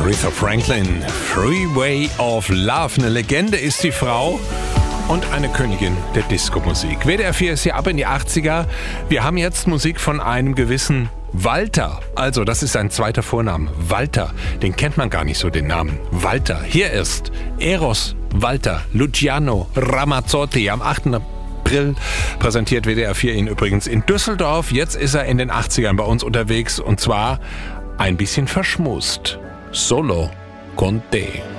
Aretha Franklin, Freeway of Love. Eine Legende ist die Frau und eine Königin der Disco-Musik. WDR 4 ist hier ab in die 80er. Wir haben jetzt Musik von einem gewissen Walter. Also, das ist sein zweiter Vorname. Walter. Den kennt man gar nicht so, den Namen. Walter. Hier ist Eros Walter Luciano Ramazzotti am 8. April präsentiert WDR 4 ihn übrigens in Düsseldorf. Jetzt ist er in den 80ern bei uns unterwegs und zwar ein bisschen verschmust. Solo con te.